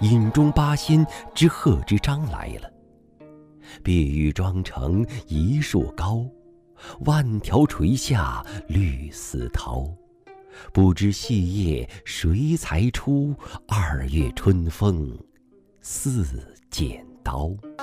饮中八仙之贺知章来了。碧玉妆成一树高，万条垂下绿丝绦。不知细叶谁裁出？2月春风似剪刀。